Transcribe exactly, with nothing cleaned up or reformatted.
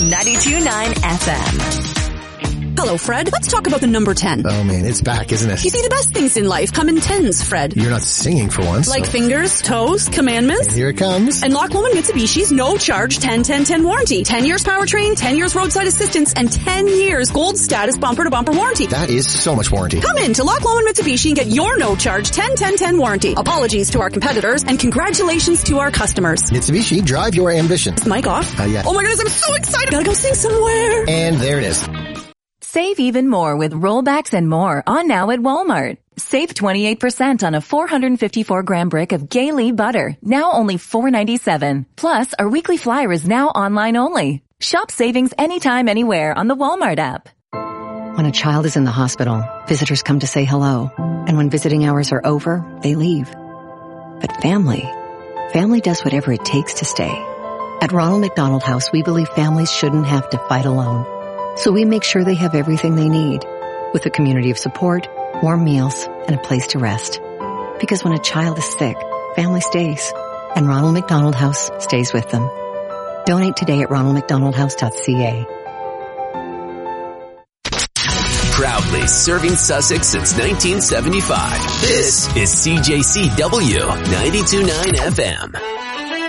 ninety-two point nine F M. Hello, Fred. Let's talk about the number ten. Oh, man, it's back, isn't it? You see, the best things in life come in tens, Fred. You're not singing for once. Like so. fingers, toes, commandments. And here it comes. And Loch Lomond Mitsubishi's no-charge ten ten ten warranty. ten years powertrain, ten years roadside assistance, and ten years gold status bumper-to-bumper warranty. That is so much warranty. Come in to Loch Lomond Mitsubishi and get your no-charge ten ten ten warranty. Apologies to our competitors, and congratulations to our customers. Mitsubishi, drive your ambition. Is the mic off? Uh, yeah. Oh my goodness, I'm so excited. Gotta go sing somewhere. And there it is. Save even more with rollbacks and more on now at Walmart. Save twenty-eight percent on a four hundred fifty-four gram brick of Gailey butter, now only four ninety-seven. Plus, our weekly flyer is now online only. Shop savings anytime, anywhere on the Walmart app. When a child is in the hospital, visitors come to say hello. And when visiting hours are over, they leave. But family, family does whatever it takes to stay. At Ronald McDonald House, we believe families shouldn't have to fight alone. So we make sure they have everything they need, with a community of support, warm meals, and a place to rest. Because when a child is sick, family stays, and Ronald McDonald House stays with them. Donate today at ronald mcdonald house dot c a. Proudly serving Sussex since nineteen seventy-five. This is C J C W ninety-two point nine F M.